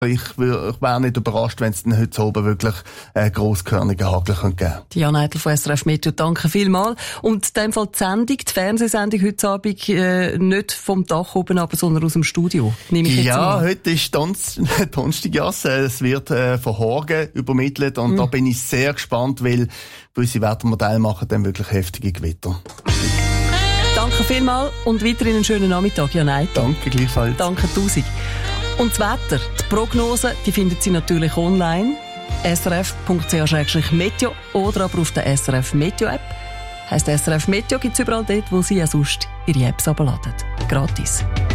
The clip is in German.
Ich wäre nicht überrascht, wenn es dann heute oben wirklich grosskörnigen Hagel geben könnte. Diana Eitel von SRF Meteo, danke vielmals. Und in dem Fall die Fernsehsendung heute Abend, nicht vom Dach oben, aber sondern aus dem Studio. Nehme ich jetzt an. Heute ist Donnerstag, es wird von Horgen übermittelt und da bin ich sehr gespannt, weil gewisse Wettermodelle machen dann wirklich heftige Gewitter. Danke vielmals und weiterhin einen schönen Nachmittag, Diana Eitel. Danke gleichfalls. Danke tausend. Und das Wetter, die Prognose, die findet Sie natürlich online, srf.ch/meteo oder aber auf der SRF Meteo App. Heisst SRF Meteo gibt es überall dort, wo Sie ja sonst Ihre Apps herunterladen. Gratis.